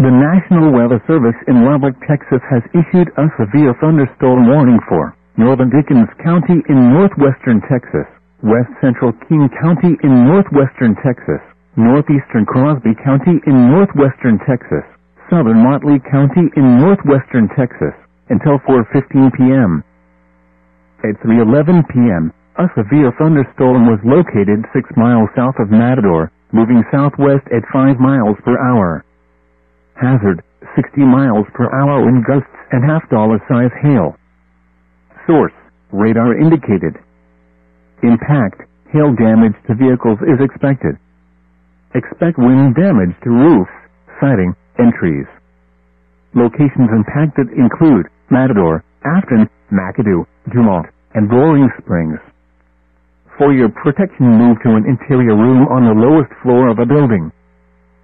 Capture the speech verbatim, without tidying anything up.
The National Weather Service in Lubbock, Texas has issued a severe thunderstorm warning for northern Dickens County in northwestern Texas, west central King County in northwestern Texas, northeastern Crosby County in northwestern Texas, southern Motley County in northwestern Texas, until four fifteen p m At three eleven p m, a severe thunderstorm was located six miles south of Matador, moving southwest at five miles per hour. Hazard, sixty miles per hour wind gusts and half-dollar size hail. Source, radar indicated. Impact, hail damage to vehicles is expected. Expect wind damage to roofs, siding, and trees. Locations impacted include Matador, Afton, McAdoo, Dumont, and Roaring Springs. For your protection, move to an interior room on the lowest floor of a building.